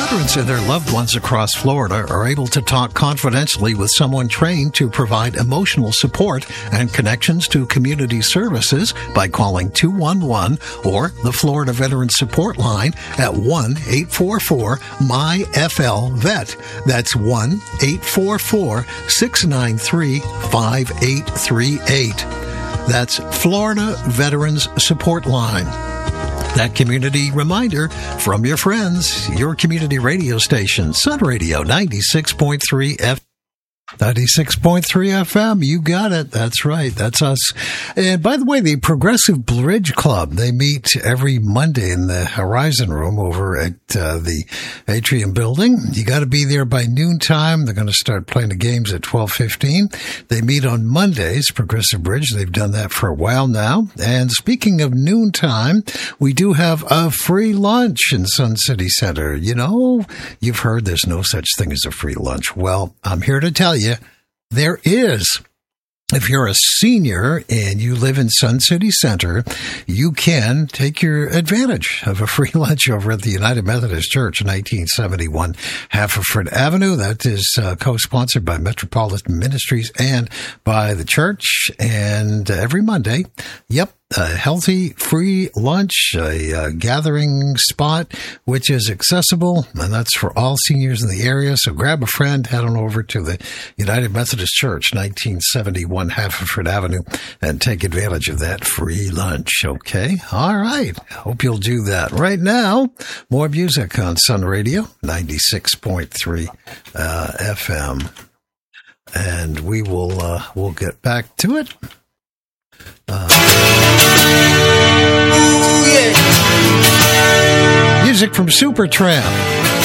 Veterans and their loved ones across Florida are able to talk confidentially with someone trained to provide emotional support and connections to community services by calling 211 or the Florida Veterans Support Line at 1-844-MY-FL-VET. That's 1-844-693-5838. That's Florida Veterans Support Line. That community reminder from your friends, your community radio station, Sun Radio 96.3 FM. 96.3 FM, you got it. That's right. That's us. And by the way, the Progressive Bridge Club, they meet every Monday in the Horizon Room over at the Atrium Building. You got to be there by noontime. They're going to start playing the games at 12:15. They meet on Mondays, Progressive Bridge. They've done that for a while now. And speaking of noontime, we do have a free lunch in Sun City Center. You know, you've heard there's no such thing as a free lunch. Well, I'm here to tell you, there is. If you're a senior and you live in Sun City Center, you can take your advantage of a free lunch over at the United Methodist Church, 1971 Haverford Avenue. That is co-sponsored by Metropolitan Ministries and by the church. And every Monday, a healthy free lunch, a gathering spot, which is accessible, and that's for all seniors in the area. So grab a friend, head on over to the United Methodist Church, 1971 Haverford Avenue, and take advantage of that free lunch, okay? All right. Hope you'll do that. Right now, more music on Sun Radio, 96.3 FM. And we will we'll get back to it. Music from Supertramp.